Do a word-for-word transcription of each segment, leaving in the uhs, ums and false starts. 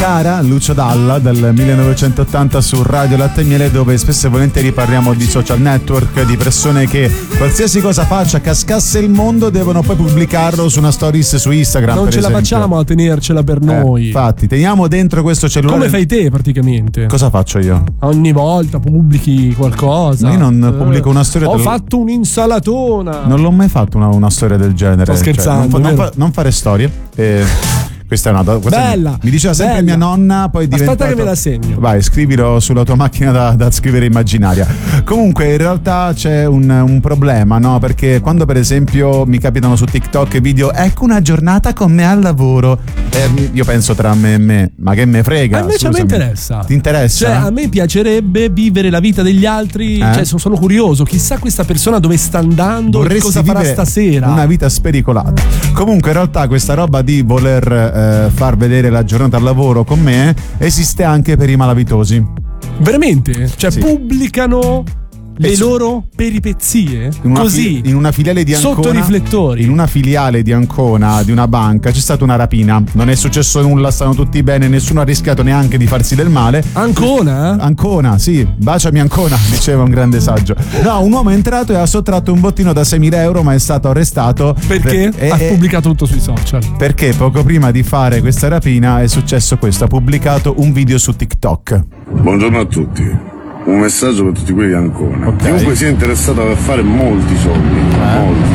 Cara, Lucio Dalla del millenovecentottanta su Radio Latte e Miele, dove spesso e volentieri parliamo di social network, di persone che qualsiasi cosa faccia, cascasse il mondo, devono poi pubblicarlo su una stories su Instagram. Non per ce esempio. la facciamo a tenercela per noi. Eh, infatti, teniamo dentro questo cellulare. Come fai te praticamente? Cosa faccio io? Ogni volta pubblichi qualcosa. Io non Eh. pubblico una storia. Ho del... fatto un'insalatona. Non l'ho mai fatto una, una storia del genere. Sto scherzando, Cioè, non, fa- non, vero? fa- non fare storie. Eh, questa è una. Questa Bella, mi diceva sempre bella. mia nonna. Poi Aspetta diventato... che me la segno. Vai, scrivilo sulla tua macchina da, da scrivere immaginaria. Comunque, in realtà c'è un, un problema, no? Perché quando, per esempio, mi capitano su TikTok video, ecco una giornata con me al lavoro. Eh, io penso tra me e me, ma che me frega. A me cioè, mi scusami. interessa. Ti interessa? Cioè, a me piacerebbe vivere la vita degli altri. Eh? Cioè, sono, sono curioso. Chissà questa persona dove sta andando, Vorresti cosa farà vivere stasera. una vita spericolata. Comunque in realtà questa roba di voler eh, far vedere la giornata al lavoro con me esiste anche per i malavitosi. Veramente? Cioè, Sì. pubblicano le E su- loro peripezie In una, così fi- in una filiale di Ancona, sotto i riflettori. in una filiale di Ancona di una banca c'è stata una rapina. Non è successo nulla, stanno tutti bene, nessuno ha rischiato neanche di farsi del male. Ancona? Ancona, sì, baciami Ancona, diceva un grande saggio. No, un uomo è entrato e ha sottratto un bottino da seimila euro, ma è stato arrestato Perché? per- ha e- e- pubblicato tutto sui social. Perché poco prima di fare questa rapina è successo questo, ha pubblicato un video su TikTok. Buongiorno a tutti. Un messaggio per tutti quelli di Ancona. Ok. Chiunque sia interessato a fare molti soldi, molti.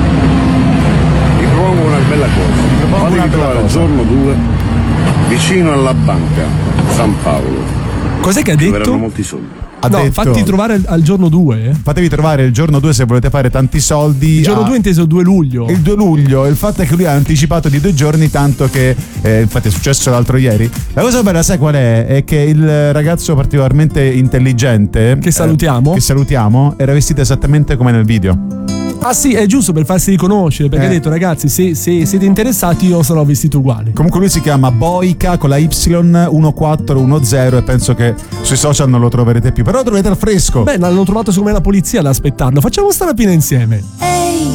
Vi propongo una bella cosa. propongo una Fatevi bella trovare il cosa. giorno due vicino alla banca San Paolo. Cos'è che ha Dove verranno detto? molti soldi. Ha No, detto, fatti trovare al, al giorno due. fatevi trovare il giorno due se volete fare tanti soldi. Il giorno a- due inteso due luglio. Il due luglio, il fatto è che lui ha anticipato di due giorni, tanto che eh, infatti è successo l'altro ieri. La cosa bella, sai qual è? È che il ragazzo particolarmente intelligente, Che salutiamo. eh, che salutiamo, era vestito esattamente come nel video. Ah sì, è giusto per farsi riconoscere, perché Eh. ha detto ragazzi, se, se siete interessati io sarò vestito uguale. Comunque lui si chiama Boica con la Y uno quattro uno zero e penso che sui social non lo troverete più, però lo troverete al fresco. Beh, l'hanno trovato secondo me la polizia ad aspettarlo. Facciamo sta rapina insieme. Ehi,